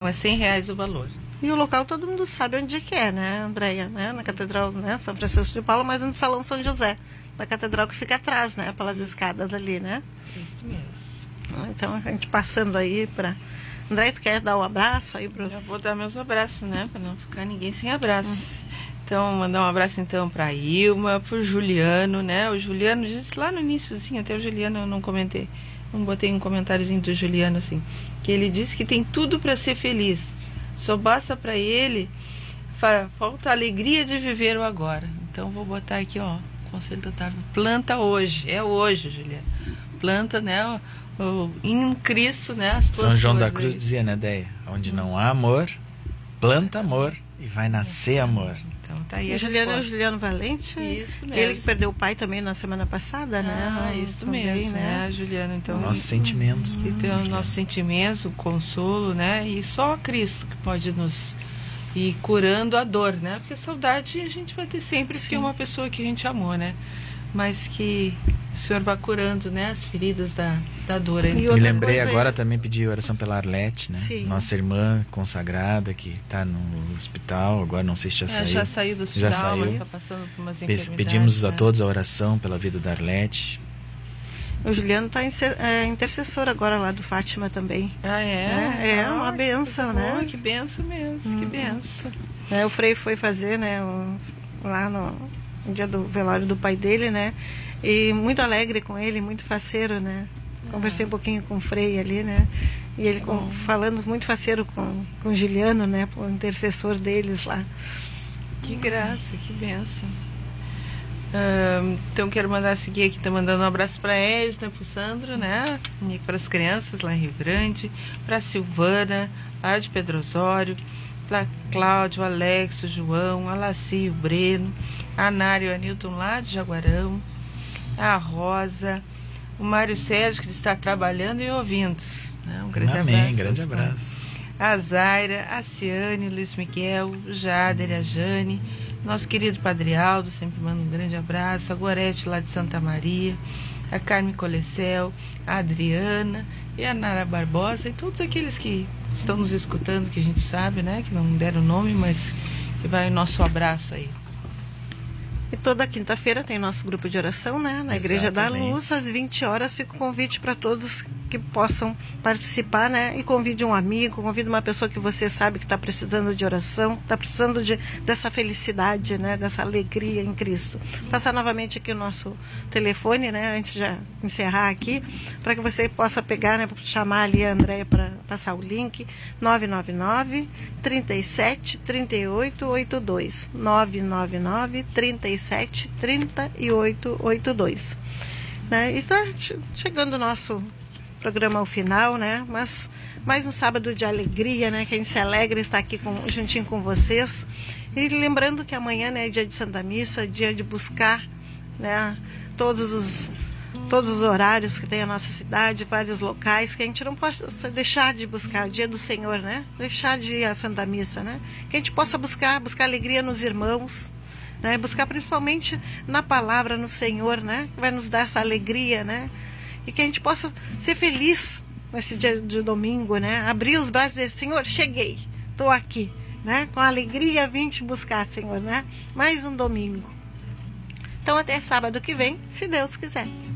é R$100 o valor. E o local todo mundo sabe onde que é, né, Andréia? Né? Na Catedral, né, São Francisco de Paula, mas no Salão São José, da Catedral que fica atrás, né, pelas escadas ali, né? Isso mesmo. Então, a gente passando aí para... Andréia, tu quer dar um abraço aí para... Eu vou dar meus abraços, né, para não ficar ninguém sem abraço. Então, mandar um abraço então para a Ilma, para o Juliano, né? O Juliano disse lá no iníciozinho, até o Juliano eu não comentei, não botei um comentáriozinho do Juliano assim, que ele disse que tem tudo para ser feliz. Só basta para ele, falta a alegria de viver o agora. Então vou botar aqui, ó, conselho do Otávio, planta hoje, é hoje, Juliana. Planta, né, em Cristo, né, as tuas São João da flores Cruz aí. dizia, né, Deia? Onde não há amor, planta amor e vai nascer amor. Então tá aí O a Juliano é o resposta. Juliano Valente. Isso mesmo. Ele que perdeu o pai também na semana passada, né? Isso Também, mesmo, né, Juliana? Então, Nossos sentimentos. Então, nossos sentimentos, o consolo, né? E só Cristo que pode nos ir curando a dor, né? Porque saudade a gente vai ter sempre, porque é uma pessoa que a gente amou, né? Mas que o Senhor vai curando, né? As feridas da dor. E Me outra lembrei coisa agora também, pedi oração pela Arlete, né? Sim. Nossa irmã consagrada que está no hospital, agora não sei se já saiu. Já saiu do hospital, Já saiu. mas está passando por umas enfermidades. Pedimos a né? todos a oração pela vida da Arlete. O Juliano está intercessor agora lá do Fátima também. Ah, é? É uma benção, né? Boa, que benção mesmo, que benção. O Frei foi fazer, né, lá no dia do velório do pai dele, né? E muito alegre com ele, muito faceiro, né? Conversei um pouquinho com o Frei ali, né? E ele falando muito faceiro com o Juliano, né? O intercessor deles lá. Que graça, que benção. Então quero mandar seguir aqui, tá mandando um abraço para a Edna, para o Sandro, né? E para as crianças lá em Rio Grande, para a Silvana, lá de Pedro Osório, para Cláudio, Alex, o João, a Laci, o Breno, a Nário e o Anilton lá de Jaguarão, a Rosa, o Mário Sérgio, que está trabalhando e ouvindo. Né? Um grande Amém, abraço. grande abraço. A Zaira, a Ciane, o Luiz Miguel, o Jader, a Jane, nosso querido Padre Aldo, sempre manda um grande abraço, a Gorete lá de Santa Maria, a Carmen Colecel, a Adriana e a Nara Barbosa e todos aqueles que estão nos escutando, que a gente sabe, né, que não deram nome, mas que vai o nosso abraço aí. E toda quinta-feira tem nosso grupo de oração, né? Na Igreja da Luz, às 20 horas. Fica o convite para todos que possam participar, né? E convide um amigo, convide uma pessoa que você sabe que está precisando de oração, está precisando dessa felicidade, né? Dessa alegria em Cristo. Passar novamente aqui o nosso telefone, né? Antes de encerrar aqui, para que você possa pegar, né? Chamar ali a Andréia para passar o link. 999 37 38 82. 999 37 38 82. Né? E está chegando o nosso programa ao final, né? Mas mais um sábado de alegria, né? Que a gente se alegra estar aqui juntinho com vocês. E lembrando que amanhã, né, é dia de Santa Missa, dia de buscar, né, todos os horários que tem a nossa cidade, vários locais, que a gente não pode deixar de buscar, o dia do Senhor, né? Deixar de ir à Santa Missa, né? Que a gente possa buscar alegria nos irmãos, né? Buscar principalmente na palavra, no Senhor, né? Que vai nos dar essa alegria, né? E que a gente possa ser feliz nesse dia de domingo, né? Abrir os braços e dizer, Senhor, cheguei, estou aqui, né? Com alegria vim te buscar, Senhor, né? Mais um domingo. Então até sábado que vem, se Deus quiser.